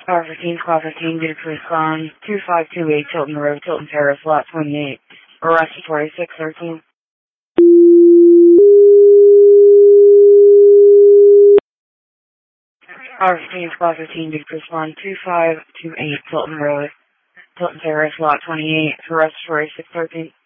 R15, Squad 15, due to respond 2528 Tilton Road, Tilton Terrace, Lot 28. Arrestatory 613. R15, Squad 15, due to respond 2528 Tilton Road, Tilton Terrace, Lot 28. Arrestatory 613.